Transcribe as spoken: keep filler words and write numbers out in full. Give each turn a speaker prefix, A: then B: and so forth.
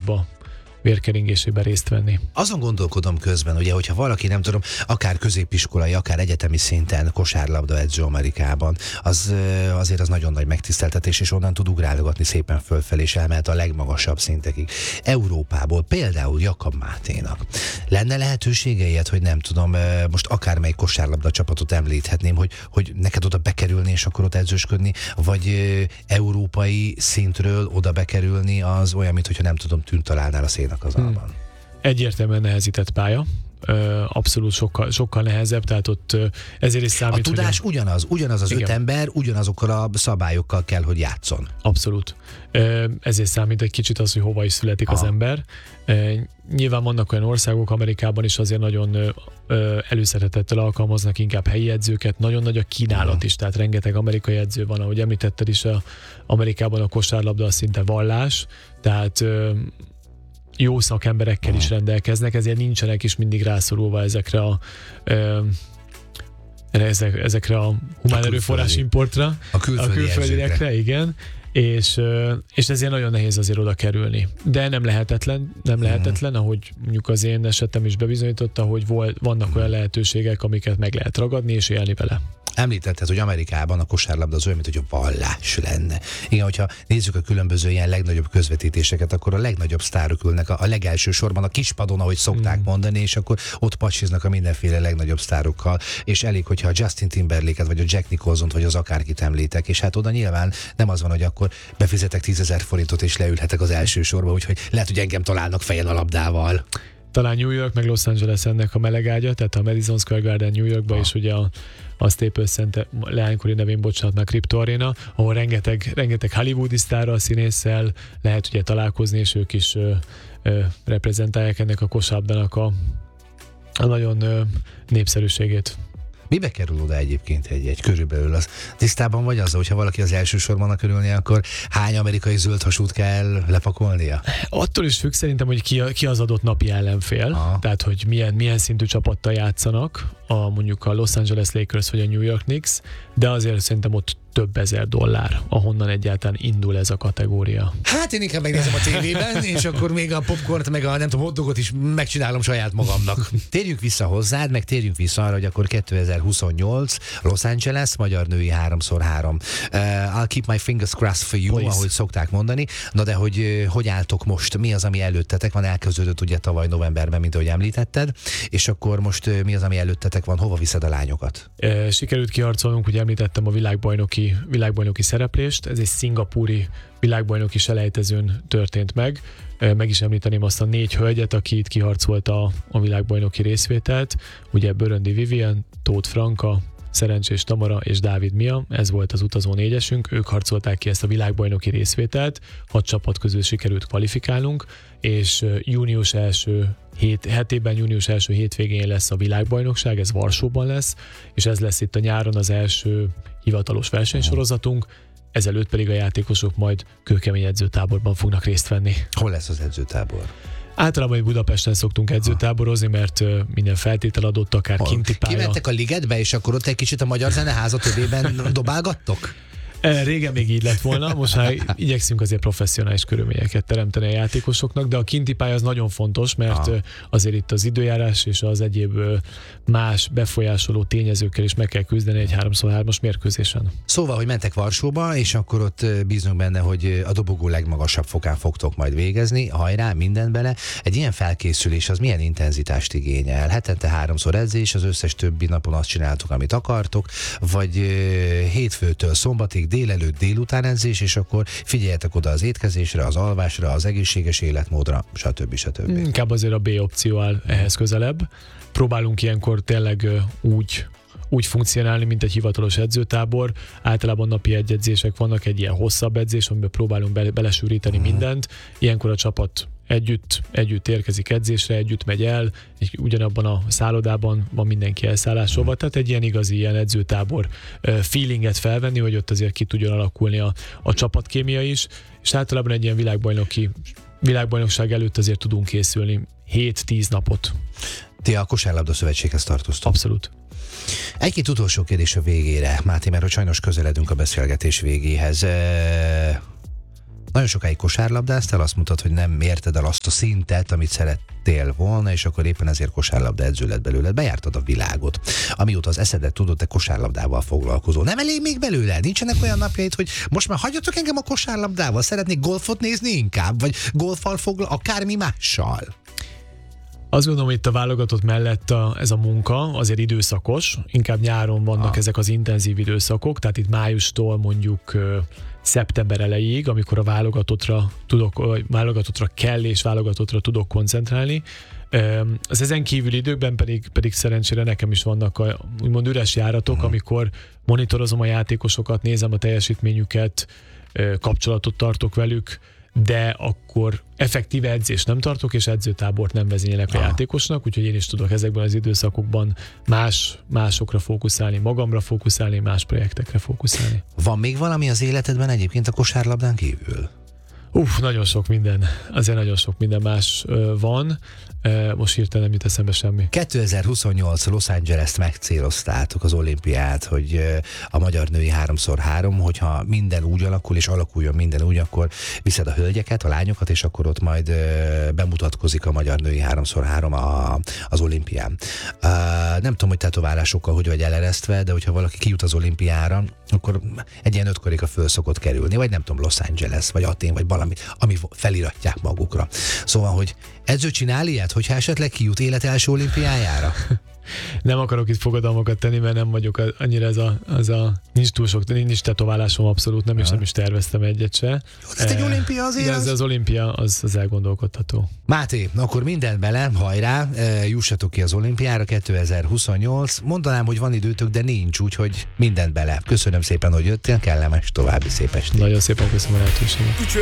A: sportágba vérkeringésében részt venni.
B: Azon gondolkodom közben, ugye, hogyha valaki, nem tudom, akár középiskolai, akár egyetemi szinten kosárlabda edző Amerikában, az azért az nagyon nagy megtiszteltetés, és onnan tud ugrálgatni szépen fölfelé, és elmehet a legmagasabb szintekig. Európából például Jakab Máténak lenne lehetősége ilyet, hogy nem tudom, most akármelyik kosárlabda csapatot említhetném, hogy, hogy neked oda bekerülni, és akkor ott edzősködni, vagy európai szintről oda bekerülni, az olyan, mint hogyha nem tudom, tűnt találnál a szénakazalban. Hmm.
A: Egyértelműen nehezített pálya. Abszolút sokkal, sokkal nehezebb, tehát ott ezért is számít.
B: A tudás
A: hogy
B: ugyanaz, ugyanaz az
A: igen.
B: öt ember, ugyanazokkal a szabályokkal kell, hogy játszon.
A: Abszolút. Ezért számít egy kicsit az, hogy hova is születik Aha. az ember. Nyilván vannak olyan országok, Amerikában is azért nagyon előszeretettel alkalmaznak inkább helyi edzőket, nagyon nagy a kínálat uh-huh. is, tehát rengeteg amerikai edző van, ahogy említetted is, a Amerikában a kosárlabda az szinte vallás, tehát jó szakemberekkel uh-huh. is rendelkeznek, ezért nincsenek is mindig rászorulva ezekre a ezek, ezekre a humán erőforrás importra,
B: a külföldi,
A: a külföldire, igen. És, és ezért nagyon nehéz azért oda kerülni. De nem lehetetlen, nem lehetetlen, ahogy mondjuk az én esetem is bebizonyította, hogy volt, vannak olyan lehetőségek, amiket meg lehet ragadni és élni vele.
B: Említetted, hogy Amerikában a kosárlabda az olyan, mint hogy a vallás lenne. Igen, hogyha nézzük a különböző ilyen legnagyobb közvetítéseket, akkor a legnagyobb sztárok ülnek a, a legelső sorban, a kispadon, ahogy szokták mm. mondani, és akkor ott pacsiznak a mindenféle legnagyobb sztárokkal, és elég, hogyha a Justin Timberlake-et, vagy a Jack Nicholsont, vagy az akárkit említek, és hát oda nyilván nem az van, hogy akkor befizetek tízezer forintot, és leülhetek az első sorba, úgyhogy lehet, hogy engem találnak fejen a labdával.
A: Talán New York, meg Los Angeles ennek a melegágya, tehát a Madison Square Garden New Yorkban ah. is ugye a, a Staples Center leánykori nevén, bocsánat, már Crypto Arena, ahol rengeteg, rengeteg hollywoodi sztárral, színésszel lehet ugye találkozni, és ők is ö, ö, reprezentálják ennek a kosárlabdának a, a nagyon ö, népszerűségét.
B: Mibe kerül oda egyébként egy-egy körülbelül? Az tisztában vagy azzal, hogyha valaki az első sorban körülni, akkor hány amerikai zöldhasút kell lepakolnia?
A: Attól is függ szerintem, hogy ki, ki az adott napi ellenfél, Aha. tehát hogy milyen, milyen szintű csapattal játszanak, a, mondjuk a Los Angeles Lakers vagy a New York Knicks, de azért szerintem ott több ezer dollár, ahonnan egyáltalán indul ez a kategória.
B: Hát én inkább megnézem a tévében, és akkor még a popcornt, meg a nem tudom, hotdogot is megcsinálom saját magamnak. Térjünk vissza hozzád, meg térjünk vissza arra, hogy akkor kétezer-huszonnyolc Los Angeles, magyar női háromszor három. Uh, I'll keep my fingers crossed for you, Please. ahogy szokták mondani. Na de hogy uh, hogy álltok most? Mi az, ami előttetek van? Elkezdődött ugye tavaly novemberben, mint ahogy említetted, és akkor most uh, mi az, ami előttetek van? Hova viszed a lányokat?
A: Uh, sikerült kiharcolnunk, hogy említettem a világbajnoki világbajnoki szereplést, ez egy szingapúri világbajnoki selejtezőn történt meg. Meg is említeném azt a négy hölgyet, aki itt kiharcolta a világbajnoki részvételt, ugye Böröndi Vivian, Tóth Franka, Szerencsés Tamara és Dávid Mia, ez volt az utazó négyesünk, ők harcolták ki ezt a világbajnoki részvételt, hat csapat közül sikerült kvalifikálnunk, és június első hét, hetében június első hétvégén lesz a világbajnokság, ez Varsóban lesz, és ez lesz itt a nyáron az első hivatalos versenysorozatunk, ezelőtt pedig a játékosok majd kőkemény edzőtáborban fognak részt venni.
B: Hol lesz az edzőtábor?
A: Általában Budapesten szoktunk edzőtáborozni, mert minden feltétel adott, akár kinti pálya.
B: Kimentek a ligetbe, és akkor ott egy kicsit a Magyar Zeneháza többében dobálgattok?
A: Régen még így lett volna, most már igyekszünk azért professzionális körülményeket teremteni a játékosoknak, de a kinti pálya az nagyon fontos, mert ah. azért itt az időjárás és az egyéb más befolyásoló tényezőkkel is meg kell küzdeni egy háromszor hármas mérkőzésen.
B: Szóval, hogy mentek Varsóba, és akkor ott bízunk benne, hogy a dobogó legmagasabb fokán fogtok majd végezni, hajrá, minden bele. Egy ilyen felkészülés az milyen intenzitást igényel? Hetente háromszor edzés, az összes többi napon azt csináltuk, amit akartok, vagy hétfőtől szombatig délelőtt, délután edzés, és akkor figyeljetek oda az étkezésre, az alvásra, az egészséges életmódra, stb. stb.
A: Inkább azért a B opció áll ehhez közelebb. Próbálunk ilyenkor tényleg úgy úgy funkcionálni, mint egy hivatalos edzőtábor. Általában napi egy edzések vannak, egy ilyen hosszabb edzés, amiben próbálunk be- belesűríteni uh-huh. mindent. Ilyenkor a csapat együtt, együtt érkezik edzésre, együtt megy el, és ugyanabban a szállodában van mindenki elszállásolva, tehát egy ilyen igazi ilyen edzőtábor feelinget felvenni, hogy ott azért ki tudjon alakulni a, a csapatkémia is, és általában egy ilyen világbajnoki, világbajnokság előtt azért tudunk készülni hét-tíz napot.
B: Ti a Kosárlabda Szövetséghez tartoztok?
A: Abszolút.
B: Egy-két utolsó kérdés a végére, Máté, mert hogy sajnos közeledünk a beszélgetés végéhez. Nagyon sokáig kosárlabdáztál, azt mondtad, hogy nem érted el azt a szintet, amit szerettél volna, és akkor éppen ezért kosárlabda edző lett belőled. Bejártad a világot. Amióta az eszedet tudod, te kosárlabdával foglalkozol. Nem elég még belőle? Nincsenek olyan napjaid, hogy most már hagyjatok engem a kosárlabdával, szeretnék golfot nézni inkább, vagy golffal foglal, akármi mással?
A: Azt gondolom, hogy itt a válogatott mellett a, ez a munka azért időszakos, inkább nyáron vannak ah. ezek az intenzív időszakok, tehát itt májustól mondjuk ö, szeptember elejéig, amikor a válogatottra tudok, ö, válogatottra kell és válogatottra tudok koncentrálni. Ö, az ezen kívüli időkben pedig, pedig szerencsére nekem is vannak a, úgymond üres járatok, uh-huh. amikor monitorozom a játékosokat, nézem a teljesítményüket, ö, kapcsolatot tartok velük, de akkor effektív edzést nem tartok, és edzőtábort nem vezényelek a ah. játékosnak, úgyhogy én is tudok ezekben az időszakokban más, másokra fókuszálni, magamra fókuszálni, más projektekre fókuszálni.
B: Van még valami az életedben egyébként a kosárlabdán kívül?
A: Uff, nagyon sok minden, azért nagyon sok minden más ö, van. Ö, most hirtelen nem jut eszembe semmi.
B: kétezer-huszonnyolc Los Angeles-t megcéloztátok, az olimpiát, hogy ö, a magyar női háromszor három, hogyha minden úgy alakul, és alakuljon minden úgy, akkor viszed a hölgyeket, a lányokat, és akkor ott majd ö, bemutatkozik a magyar női háromszor három a, az olimpián. Ö, nem tudom, hogy tetoválásokkal hogy vagy eleresztve, de hogyha valaki kijut az olimpiára, akkor egy ilyen ötkorika föl szokott kerülni, vagy nem tudom, Los Angeles, vagy Atén, vagy valami, ami feliratják magukra. Szóval, hogy edző csinál ilyet, hogyha esetleg kijut élet első olimpiájára?
A: Nem akarok itt fogadalmakat tenni, mert nem vagyok annyira ez a, az a nincs túl sok, nincs tetoválásom abszolút, nem, és nem is terveztem egyet se.
B: Jó, ez egy olimpia azért.
A: De ez
B: az...
A: az olimpia, az, az elgondolkodható.
B: Máté, akkor mindent bele, hajrá, jussatok ki az olimpiára kétezer-huszonnyolc. Mondanám, hogy van időtök, de nincs, úgyhogy mindent bele. Köszönöm szépen, hogy jöttél, kellemes további szép estét.
A: Nagyon szépen köszönöm a lehetőséget.